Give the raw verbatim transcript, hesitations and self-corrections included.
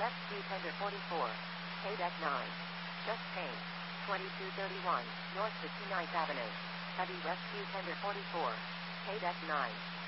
Rescue Tender forty-four. K-Deck nine. Just change. twenty-two thirty-one, North fifty-ninth Avenue. Heavy Rescue Tender forty-four. K-Deck nine.